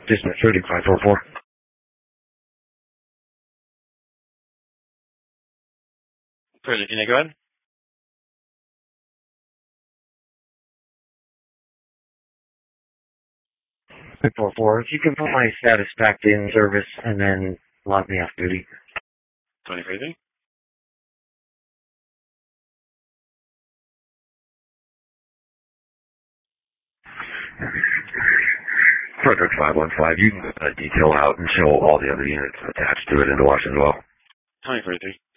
Dispatch 3544. Frederick, can I go ahead? If you can put my status back in service and then log me off duty. 2033. Frederick 515, you can detail out and show all the other units attached to it into Washington as well. 2033.